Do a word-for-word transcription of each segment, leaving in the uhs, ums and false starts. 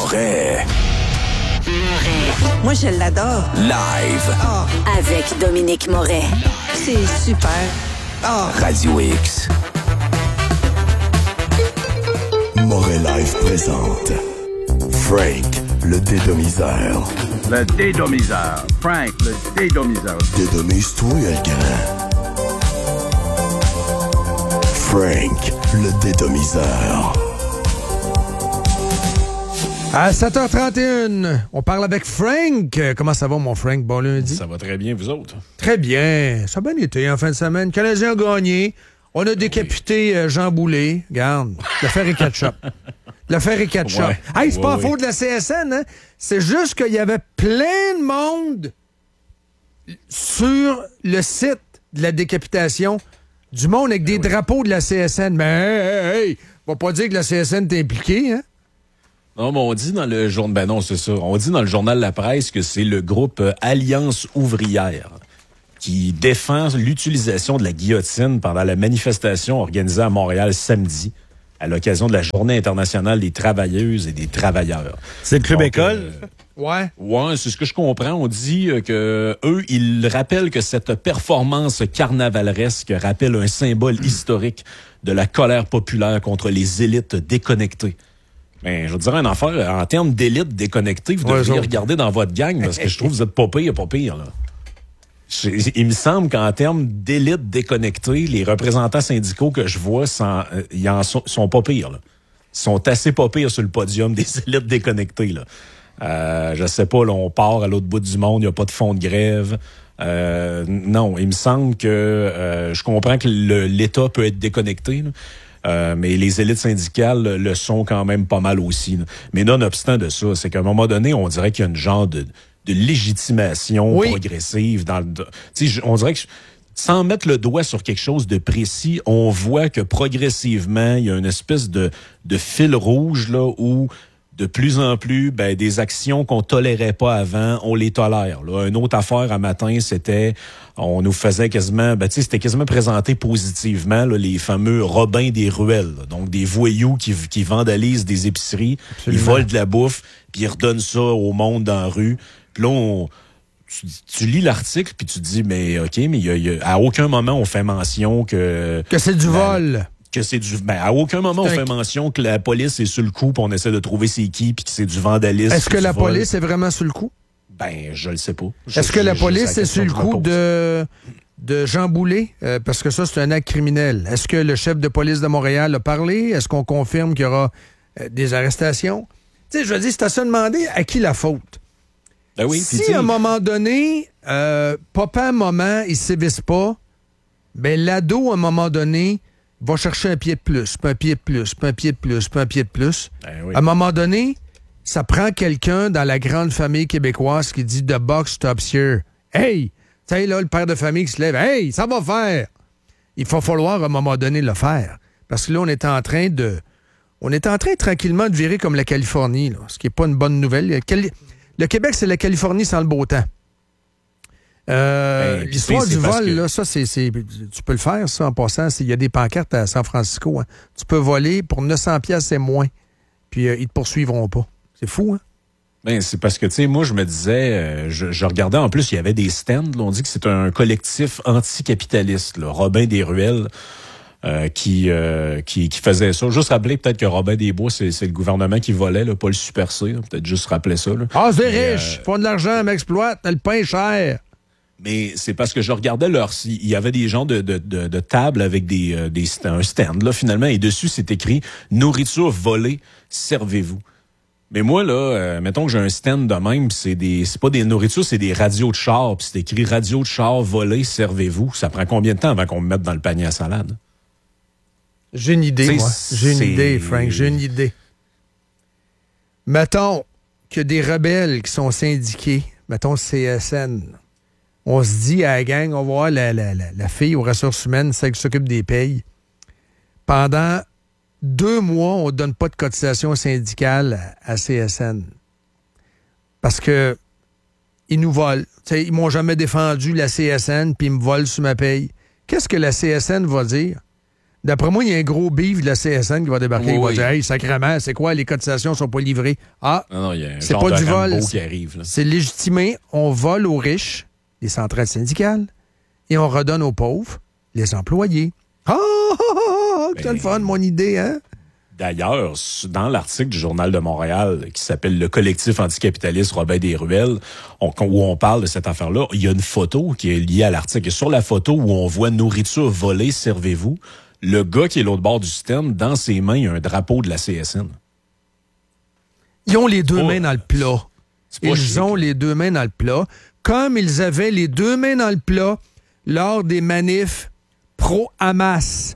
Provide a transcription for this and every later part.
Moret. Moi, je l'adore. Live. Oh. Avec Dominique Moret. C'est super. Oh. Radio X. Moret Live présente Frank, le dédomiseur. Le dédomiseur. Frank, le dédomiseur. Dédomise-toi, le grand. Frank, le dédomiseur. À sept heures trente et un, on parle avec Frank. Comment ça va, mon Frank? Bon lundi. Ça va très bien, vous autres? Très bien. Ça a bien été en fin de semaine. Le Canadien a gagné. On a décapité oui. Jean Boulet. Regarde, l'affaire est ketchup. L'affaire est ketchup. Ouais. Hey, c'est ouais, pas ouais. faute de la C S N, hein? C'est juste qu'il y avait plein de monde sur le site de la décapitation. Du monde avec des oui. drapeaux de la C S N. Mais hey, hey, on va pas dire que la C S N est impliquée, hein? Non, mais on dit dans le journal, ben non, c'est ça. On dit dans le journal La Presse que c'est le groupe Alliance ouvrière qui défend l'utilisation de la guillotine pendant la manifestation organisée à Montréal samedi à l'occasion de la Journée internationale des travailleuses et des travailleurs. C'est le club Donc, école? Euh, ouais. Ouais, c'est ce que je comprends. On dit que eux, ils rappellent que cette performance carnavaleresque rappelle un symbole historique de la colère populaire contre les élites déconnectées. Ben, je vous dirais une affaire, en termes d'élite déconnectée, vous ouais, devriez regarder dans votre gang, parce que je trouve que vous êtes pas pire, pas pire, là. Il me semble qu'en termes d'élite déconnectée, les représentants syndicaux que je vois, sont, ils en sont, sont pas pires, là. Ils sont assez pas pires sur le podium des élites déconnectées, là. Euh, je sais pas, là, on part à l'autre bout du monde, il n'y a pas de fond de grève. Euh, non, il me semble que euh, je comprends que le, l'État peut être déconnecté, là. Euh, mais les élites syndicales le sont quand même pas mal aussi, là. Mais nonobstant de ça, c'est qu'à un moment donné, on dirait qu'il y a une genre de, de légitimation oui. progressive dans le. Tu sais, on dirait que sans mettre le doigt sur quelque chose de précis, on voit que progressivement, il y a une espèce de, de fil rouge là où de plus en plus, ben, des actions qu'on tolérait pas avant, on les tolère. Là. Une autre affaire à matin, c'était, on nous faisait quasiment, ben, tu sais, c'était quasiment présenté positivement, là, les fameux Robins des ruelles. Là. Donc, des voyous qui, qui vandalisent des épiceries, Absolument. Ils volent de la bouffe, puis ils redonnent ça au monde dans la rue. Puis là, on, tu, tu lis l'article, puis tu te dis, mais OK, mais y a, y a, à aucun moment on fait mention que... Que c'est du la, vol que c'est du ben à aucun moment c'est on un... fait mention que la police est sur le coup, puis on essaie de trouver c'est qui, puis que c'est du vandalisme. Est-ce que la vol. police est vraiment sur le coup? Ben, je le sais pas. Je, Est-ce que je, la je, police je, est sur le coup de, de Jean Boulet? Euh, parce que ça, c'est un acte criminel. Est-ce que le chef de police de Montréal a parlé? Est-ce qu'on confirme qu'il y aura euh, des arrestations? Tu sais, je veux dire, c'est à se demander à qui la faute. Ben oui, si à un moment donné, euh, papa, à un moment, il ne sévisse pas, ben l'ado, à un moment donné, va chercher un pied de plus, puis un pied de plus, puis un pied de plus, puis un pied de plus. Ben oui. À un moment donné, ça prend quelqu'un dans la grande famille québécoise qui dit « The box stops here ». Hey! Tu sais, là, le père de famille qui se lève. « Hey, ça va faire! » Il va falloir, à un moment donné, le faire. Parce que là, on est en train de... On est en train, tranquillement, de virer comme la Californie, là, ce qui n'est pas une bonne nouvelle. Le Québec, c'est la Californie sans le beau temps. Euh, ben, l'histoire du vol, que... là, ça, c'est, c'est, tu peux le faire, ça, en passant. Il y a des pancartes à San Francisco. Hein. Tu peux voler pour neuf cents piastres, c'est moins. Puis, euh, ils te poursuivront pas. C'est fou, hein? Ben, c'est parce que, tu sais, moi, je me disais, euh, je, je regardais, en plus, il y avait des stands. Là, on dit que c'est un collectif anticapitaliste, là, Robin des ruelles, euh, qui, euh, qui qui faisait ça. Juste rappeler peut-être que Robin des Bois, c'est, c'est le gouvernement qui volait, là, pas le Super C. Là. Peut-être juste rappeler ça. Là. Ah, c'est Mais, riche! Euh... Font de l'argent, m'exploite, le pain cher! Mais c'est parce que je regardais leur... Il y avait des gens de, de, de, de table avec des, euh, des un stand, là, finalement, et dessus, c'est écrit « Nourriture volée, servez-vous ». Mais moi, là, euh, mettons que j'ai un stand de même, c'est des c'est pas des nourritures, c'est des radios de char, puis c'est écrit « Radio de char volée, servez-vous ». Ça prend combien de temps avant qu'on me mette dans le panier à salade? J'ai une idée, T'sais, moi. J'ai une c'est... idée, Frank, j'ai une idée. Mettons que des rebelles qui sont syndiqués, mettons C S N... On se dit à la gang, on va voir la, la, la, la fille aux ressources humaines, celle qui s'occupe des payes. Pendant deux mois, on ne donne pas de cotisation syndicale à, à C S N. Parce que ils nous volent. T'sais, ils m'ont jamais défendu la C S N, puis ils me volent sur ma paye. Qu'est-ce que la C S N va dire? D'après moi, il y a un gros beef de la C S N qui va débarquer. Oui, il va oui. dire, hey, sacrément, c'est quoi, les cotisations sont pas livrées. Ah, Non, non, il y a un c'est genre pas de du vol. Rambo qui arrive. Là. C'est légitimé. On vole aux riches, les centrales syndicales, et on redonne aux pauvres, les employés. Ah, ah, ah, ah, c'est Ben, le fun, mon idée, hein? D'ailleurs, dans l'article du Journal de Montréal qui s'appelle « Le collectif anticapitaliste Robin des Ruelles », on, où on parle de cette affaire-là, il y a une photo qui est liée à l'article. Et sur la photo où on voit « Nourriture volée, servez-vous », le gars qui est l'autre bord du système, dans ses mains, il y a un drapeau de la C S N. Ils ont les deux Oh, mains dans le plat. c'est pas Ils chic. ont les deux mains dans le plat, comme ils avaient les deux mains dans le plat lors des manifs pro-Hamas.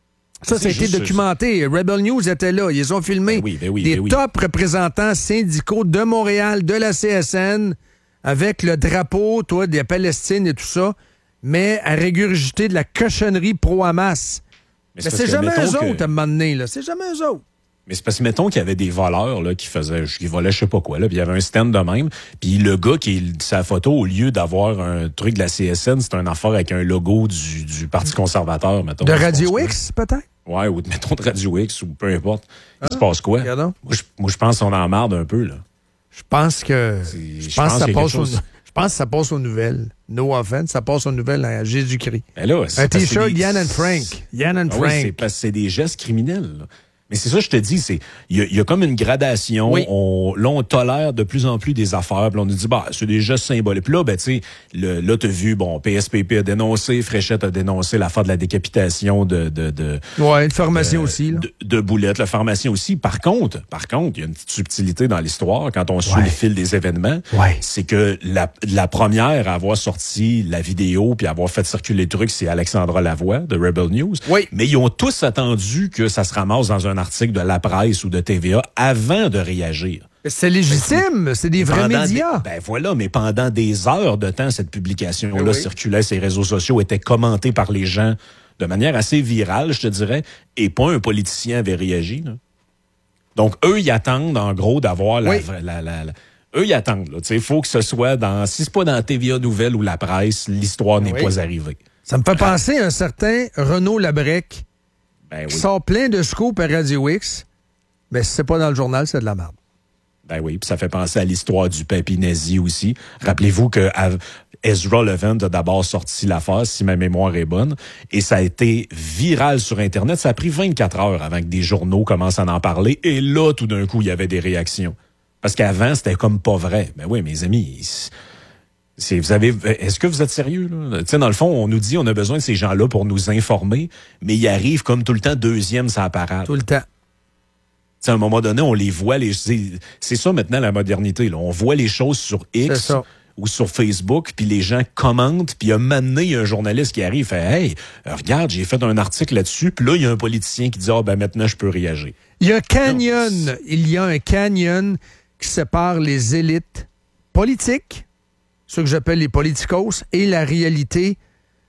Ça, C'est ça a été juste- documenté. Rebel News était là. Ils ont filmé Ben oui, ben oui, des ben oui. top représentants syndicaux de Montréal, de la C S N, avec le drapeau, toi, des Palestines et tout ça, mais à régurgiter de la cochonnerie pro-Hamas. Mais parce c'est que, jamais mettons eux que- autres, à un moment donné, là. C'est jamais eux autres. Mais c'est parce que, mettons qu'il y avait des voleurs là, qui faisaient, qui volaient je sais pas quoi, là, puis il y avait un stand de même, puis le gars qui est sa photo, au lieu d'avoir un truc de la C S N, c'est un affaire avec un logo du, du Parti conservateur, mettons. De Il se passe Radio quoi? X, peut-être? Ouais, ou de- mettons de Radio X, ou peu importe. Il se passe quoi? Regardons. Moi, je, moi, je pense qu'on en marde un peu, là. Je pense que. C'est- Je je pense, pense que ça qu'il y a passe quelque aux, chose- je pense que ça passe aux nouvelles. No offense, ça passe aux nouvelles à Jésus-Christ. Ben là, c'est Un parce que T-shirt c'est des- Yann and Frank. Yann and Ah oui, c'est Frank. parce que c'est des gestes criminels, là. Mais c'est ça, je te dis, c'est il y, a- il y a comme une gradation. Oui. On, là, on tolère de plus en plus des affaires. Puis on nous dit, bah, c'est des gestes symboliques. Puis là, ben, tu sais, le- là, t'as vu, bon, P S P P a dénoncé, Fréchette a dénoncé l'affaire de la décapitation de, de, de, Ouais, une formation euh, aussi, là. de, de Boulette, le pharmacien aussi. Par contre, par contre, il y a une petite subtilité dans l'histoire quand on suit Ouais. le fil des événements. Ouais. C'est que la, la première à avoir sorti la vidéo puis à avoir fait circuler le truc, c'est Alexandra Lavoie de Rebel News. Oui. Mais ils ont tous attendu que ça se ramasse dans un article de La Presse ou de T V A avant de réagir. C'est légitime, c'est des vrais Pendant médias. des- ben voilà, mais pendant des heures de temps, cette publication-là Oui. circulait, ces réseaux sociaux étaient commentés par les gens de manière assez virale, je te dirais, et pas un politicien avait réagi. Là. Donc, eux, ils attendent, en gros, d'avoir la, Oui. vraie- la, la, la- Eux, ils attendent. Il faut que ce soit dans... Si c'est pas dans T V A Nouvelles ou La Presse, l'histoire n'est Oui. pas arrivée. Ça me fait penser à un certain Renaud Labrec Ben qui oui. sort plein de scoops à Radio X, mais si c'est pas dans le journal, c'est de la merde. Ben oui, puis ça fait penser à l'histoire du papy nazi aussi. Rappelez-vous que à- Ezra Levant a d'abord sorti l'affaire, si ma mémoire est bonne, et ça a été viral sur Internet. Ça a pris vingt-quatre heures avant que des journaux commencent à en parler, et là, tout d'un coup, il y avait des réactions. Parce qu'avant, c'était comme pas vrai. Ben oui, mes amis, c'est, vous avez, est-ce que vous êtes sérieux, là? Tu sais, dans le fond, on nous dit on a besoin de ces gens-là pour nous informer, mais ils arrivent comme tout le temps deuxième sur la parade. Tout le temps. T'sais, à un moment donné, on les voit. Les, c'est, c'est ça maintenant la modernité. Là. On voit les choses sur C'est X ça. ou sur Facebook, puis les gens commentent, puis un moment donné, il y a un journaliste qui arrive et fait « Hey, euh, regarde, j'ai fait un article là-dessus. » Puis là, il y a un politicien qui dit « Ah, ben maintenant, je peux réagir. Il y a un canyon, il y a un canyon qui sépare les élites politiques, ceux que j'appelle les politicos, et la réalité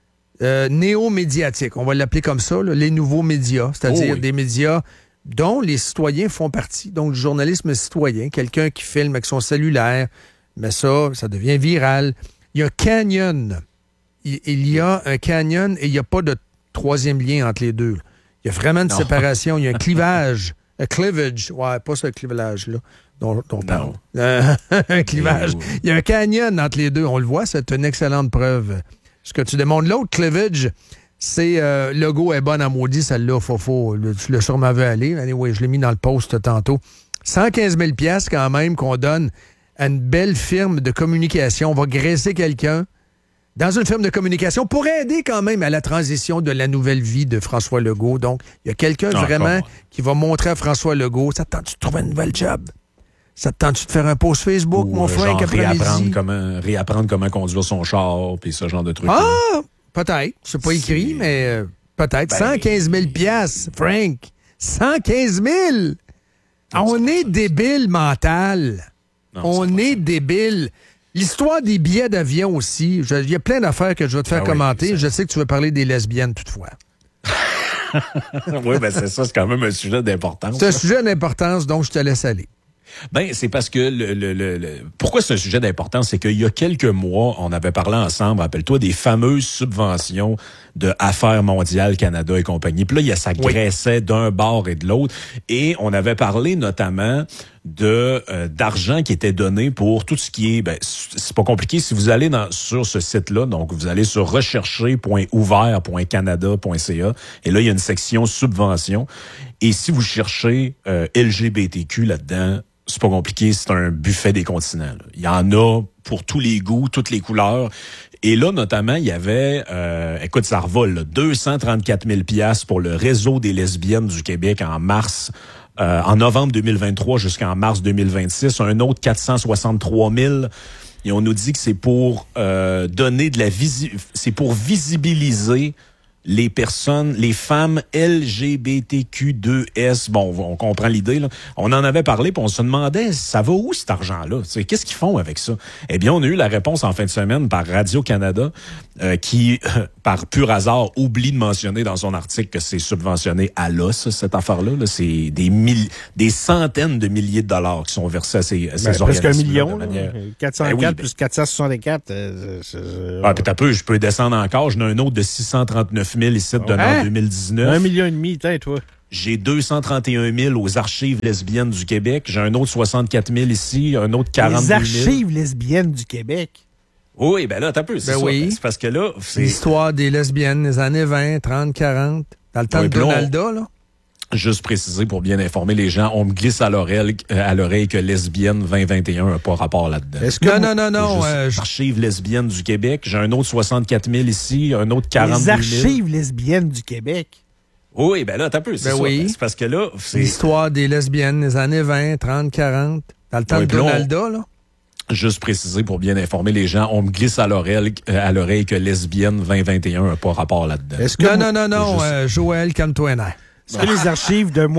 euh, néo-médiatique. On va l'appeler comme ça, là, les nouveaux médias, c'est-à-dire Oh oui. des médias dont les citoyens font partie. Donc, le journalisme citoyen, quelqu'un qui filme avec son cellulaire, mais ça, ça devient viral. Il y a un canyon. Il, il y a un canyon et il n'y a pas de troisième lien entre les deux. Il y a vraiment une Non. séparation. Il y a un clivage. Un cleavage. Ouais, pas ce clivage-là dont, dont on parle. Euh, un clivage. oui. Il y a un canyon entre les deux. On le voit, c'est une excellente preuve. Ce que tu démontres. L'autre cleavage, c'est euh, le logo est bon à maudit, celle-là, faut, faut, le, tu l'as sûrement vu aller. Anyway, je l'ai mis dans le post tantôt. cent quinze mille dollars quand même qu'on donne à une belle firme de communication. On va graisser quelqu'un dans une firme de communication pour aider quand même à la transition de la nouvelle vie de François Legault. Donc, il y a quelqu'un Ah, vraiment comment? qui va montrer à François Legault, ça te tente-tu de trouver un nouvel job? Ça te tente-tu de faire un post Facebook, Ou, mon euh, Frank, genre, réapprendre après-midi? comment, réapprendre comment conduire son char, puis ce genre de trucs. Ah, peut-être. C'est pas écrit, C'est- mais euh, peut-être. Ben- cent quinze mille piastres, Frank. cent quinze mille! On est débile mental. Non, On c'est pas est débile. L'histoire des billets d'avion aussi. Je- Il y a plein d'affaires que je vais te faire Ah oui, commenter. ça- Je sais que tu veux parler des lesbiennes toutefois. oui, ben c'est ça, c'est quand même un sujet d'importance. C'est un là. sujet d'importance, donc je te laisse aller. Ben, c'est parce que le, le, le, le... pourquoi c'est un sujet d'importance, c'est qu'il y a quelques mois, on avait parlé ensemble, rappelle-toi, des fameuses subventions de Affaires mondiales Canada et compagnie. Puis là, il y a ça graissait oui. d'un bord et de l'autre. Et on avait parlé notamment de euh, d'argent qui était donné pour tout ce qui est... Ben, c'est pas compliqué. Si vous allez dans, sur ce site-là, donc vous allez sur rechercher point ouvert point canada point c a et là, il y a une section subventions. Et si vous cherchez euh, L G B T Q là-dedans, c'est pas compliqué, c'est un buffet des continents. Là. Il y en a pour tous les goûts, toutes les couleurs. Et là, notamment, il y avait, euh, écoute, ça revole, là, deux cent trente-quatre mille dollars pour le réseau des lesbiennes du Québec en mars, euh, en novembre deux mille vingt-trois jusqu'en mars deux mille vingt-six. Un autre quatre cent soixante-trois mille. Et on nous dit que c'est pour euh, donner de la visi- c'est pour visibiliser les personnes, les femmes L G B T Q deux S, bon, on comprend l'idée, là. On en avait parlé, puis on se demandait, ça va où cet argent-là? T'sais, qu'est-ce qu'ils font avec ça? Eh bien, on a eu la réponse en fin de semaine par Radio-Canada, euh, qui, euh, par pur hasard, oublie de mentionner dans son article que c'est subventionné à l'os, cette affaire-là. Là. C'est des mille, des centaines de milliers de dollars qui sont versés à ces, à ces ben, organismes. Presque un million, là, manière... quatre cent quatre ben oui, plus quatre cent soixante-quatre. Euh, c'est, c'est... Ah, peut-être un peu, je peux descendre encore. J'en ai un autre de six cent trente-neuf mille ici de hein? deux mille dix-neuf. Un million et demi, tiens, toi. J'ai deux cent trente et un mille aux archives lesbiennes du Québec. J'ai un autre soixante-quatre mille ici, un autre quarante-deux mille. Les archives lesbiennes du Québec? Oui, ben là, t'as peu, c'est ben ça. Oui. C'est parce que là, c'est... L'histoire des lesbiennes des années vingt, trente, quarante, dans le temps oui, de Donalda, on... là. Juste préciser pour bien informer les gens, on me glisse à l'oreille, à l'oreille que lesbienne vingt vingt et un n'a pas rapport là-dedans. Est-ce que non, non, non, non. Euh, archives lesbiennes du Québec. J'ai un autre soixante-quatre mille ici, un autre quarante-deux mille. Les archives lesbiennes du Québec? Oui, ben là, t'as peu, c'est ben ça. Oui. C'est parce que là, c'est... L'histoire des lesbiennes des années vingt, trente, quarante, dans le temps oui, de Donalda, on... là. Juste préciser pour bien informer les gens, on me glisse à l'oreille, à l'oreille que lesbienne vingt vingt et un n'a pas rapport là-dedans. Est-ce que non, non, non, non, juste... euh, Joël, calme-toi. Est-ce que les archives de moi